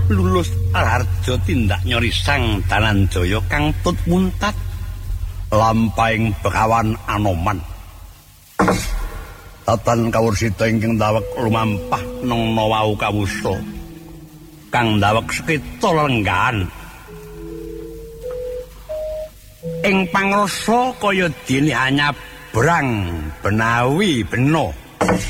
lulus Harjo tindak nyori sang Dananjaya kang tut muntat lampahing Bekawan Anoman. Tatan kawursita ingkang dawek lumampah nengna wau kawusa kang dawek sekita lenggahan. Ing pangrasa kaya dene anyabrang benawi bena.